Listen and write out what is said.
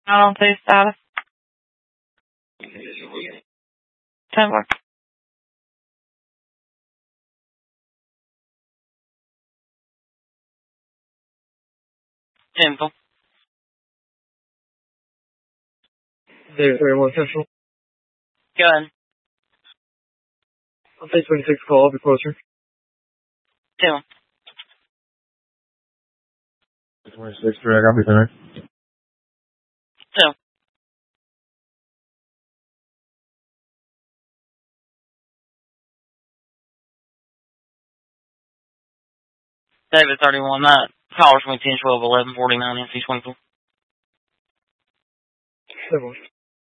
I don't see status. 10-4. Temple. David 31 Central. Go ahead. I'll take 26 call, I'll be closer. 2. 26 direct, I'll be there. 2. David 31, that caller's from 10, 12, 11, 49, NC 24. 7.